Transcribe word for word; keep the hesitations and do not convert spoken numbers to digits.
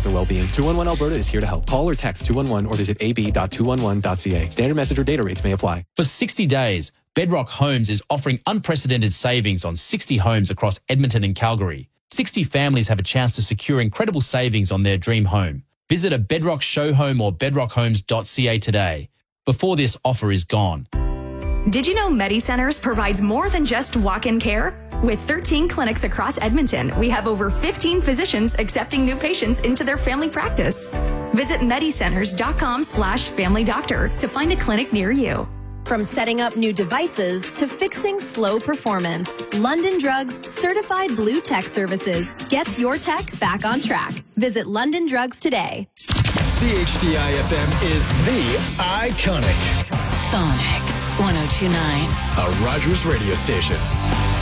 health or well-being. two one one Alberta is here to help. Call or text two one one or visit a b dot two one one dot c a. Standard message or data rates may apply. For sixty days, Bedrock Homes is offering unprecedented savings on sixty homes across Edmonton and Calgary. sixty families have a chance to secure incredible savings on their dream home. Visit a Bedrock show home or bedrock homes dot c a today, before this offer is gone. Did you know MediCenters provides more than just walk-in care? With thirteen clinics across Edmonton, we have over fifteen physicians accepting new patients into their family practice. Visit medicenters dot com slash family doctor to find a clinic near you. From setting up new devices to fixing slow performance, London Drugs Certified Blue Tech Services gets your tech back on track. Visit London Drugs today. C H D I F M is the iconic Sonic one oh two point nine, a Rogers radio station.